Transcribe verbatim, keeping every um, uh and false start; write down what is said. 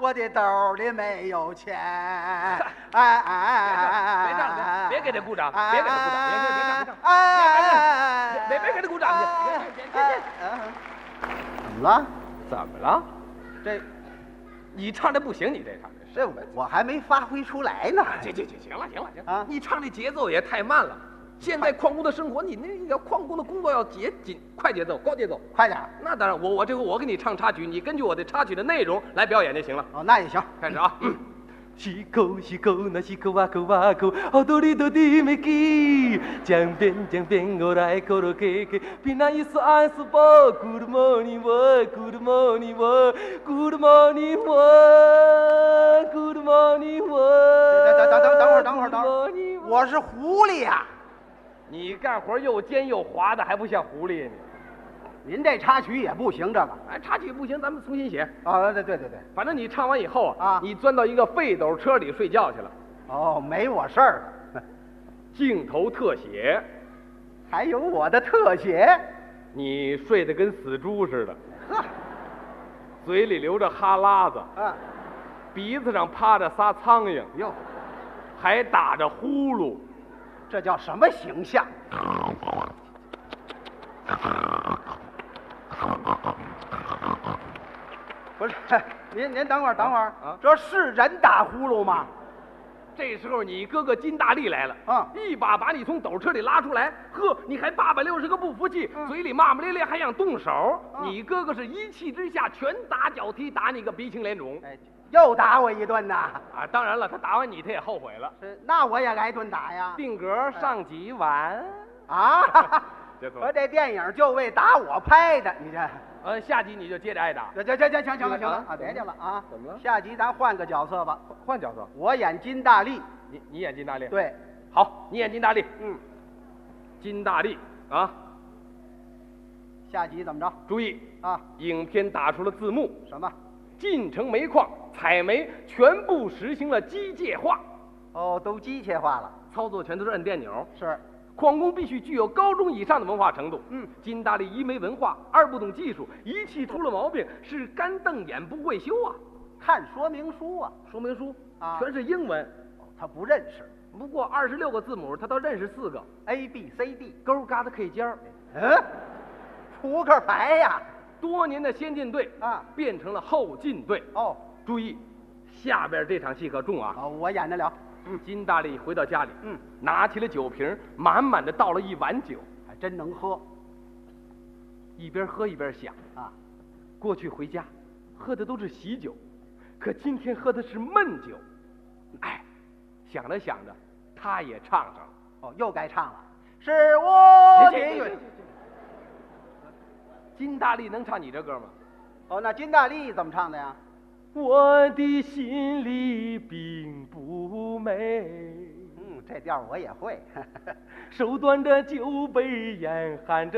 我的兜里没有钱。哎哎哎！ 别唱别别给他鼓掌，别给他鼓掌，别别别唱别唱， 哎别别给他鼓掌去，别别别。 怎么了？ 怎么了？ 这你唱的不行，你这唱的这我我还没发挥出来呢。 行行行，行了行了行了啊！ 你唱这节奏也太慢了。现在矿工的生活，你那要矿工的工作要节紧快节奏、高节奏， 快点。 那当然，我我这回我给你唱插曲，你根据我的插曲的内容来表演就行了。 哦，那也行。 开始啊！嗯。 是口是口，那是口啊口啊口，好多你都听没记。江边江边我来可罗给给，平安一说安说不 ，Good morning 我 ，Good morning 我 ，Good morning 我 ，Good morning 我。 等等等等会儿，等会儿，等会儿，我是狐狸呀！ 你干活又尖又滑的，还不像狐狸呢。 您这插曲也不行，这个。 哎，插曲不行，咱们重新写。 啊，对对对对。 反正你唱完以后啊， 啊你钻到一个废斗车里睡觉去了。 哦，没我事儿了。 镜头特写， 还有我的特写。 你睡得跟死猪似的， 呵， 嘴里流着哈喇子， 啊， 鼻子上趴着仨苍蝇， 哟， 还打着呼噜， 这叫什么形象？不是，您您等会儿，等会儿啊， 这是人打呼噜吗？ 这时候你哥哥金大力来了， 啊一把把你从斗车里拉出来，呵，你还八百六十个不服气， 嗯嘴里骂骂咧咧，还想动手。 啊你哥哥是一气之下拳打脚踢，打你个鼻青脸肿。 哎，又打我一顿呐！ 啊，当然了，他打完你，他也后悔了。 是，那我也挨顿打呀！ 定格上几晚？ 啊， 结束我这电影就为打我拍的，你这。 呃，下集你就接着挨打。 这这这这行行了行了啊啊，别去了啊！ 怎么了下集咱换个角色吧， 换角色， 我演金大力。 你你演金大力。， 对， 好，你演金大力。 嗯， 金大力啊， 下集怎么着注意， 啊？ 影片打出了字幕， 什么？ 晋城煤矿采煤全部实行了机械化， 哦，都机械化了。 操作全都是摁电钮。 是， 矿工必须具有高中以上的文化程度。 嗯， 金大力一没文化，二不懂技术，仪器出了毛病，是干瞪眼不会修啊。 看说明书啊， 说明书啊全是英文， 他不认识不过二十六个字母他倒认识四个， A B C D。 勾嘎的 K 尖儿。 嗯，扑克牌呀。 多年的先进队啊变成了后进队。 哦， 注意，下边这场戏可重啊！ 哦，我演得了。 嗯，金大力回到家里， 嗯， 拿起了酒瓶，满满的倒了一碗酒， 还真能喝一边喝一边想， 啊。 过去回家喝的都是喜酒，可今天喝的是闷酒。哎，想着想着，他也唱上了。 哦，又该唱了。是我的别愿。 金大力能唱你这歌吗？ 哦，那金大力怎么唱的呀？ 我的心里并不美， 嗯，这调我也会。 手端着酒杯，眼含着。